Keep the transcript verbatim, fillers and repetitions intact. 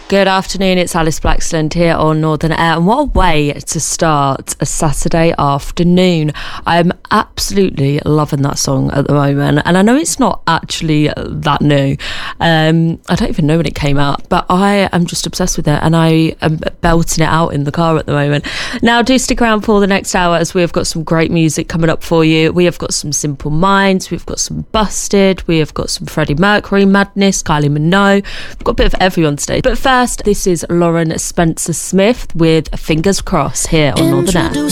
Good afternoon, it's Alice Blackstone here on Northern Air, and what a way to start a Saturday afternoon. I'm absolutely loving that song at the moment, and I know it's not actually that new. Um, I don't even know when it came out, but I am just obsessed with it, and I am belting it out in the car at the moment. Now, do stick around for the next hour, as we have got some great music coming up for you. We have got some Simple Minds, we've got some Busted, we have got some Freddie Mercury madness, Kylie Minogue. We've got a bit of everyone today. But first, this is Lauren Spencer Smith with Fingers Crossed here on Northern Air.